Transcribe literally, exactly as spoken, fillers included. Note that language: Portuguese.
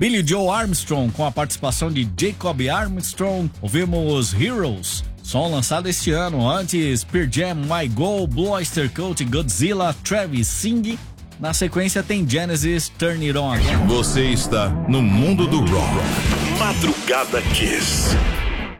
Billy Joe Armstrong com a participação de Jacob Armstrong. Ouvimos Heroes, som lançado este ano. Antes, Pearl Jam, My Go, Blue Oyster Cult, Godzilla, Travis, Sing. Na sequência tem Genesis, Turn It On. Você está no mundo do rock. Madrugada Kiss.